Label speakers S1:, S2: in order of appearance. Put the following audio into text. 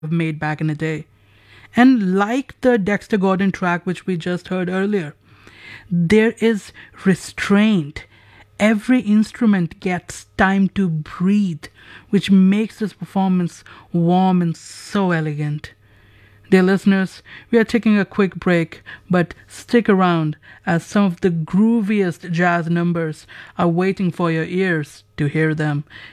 S1: made back in the day. And like the Dexter Gordon track, which we just heard earlier, there is restraint. Every instrument gets time to breathe, which makes this performance warm and so elegant. Dear listeners, we are taking a quick break, but stick around as some of the grooviest jazz numbers are waiting for your ears to hear them.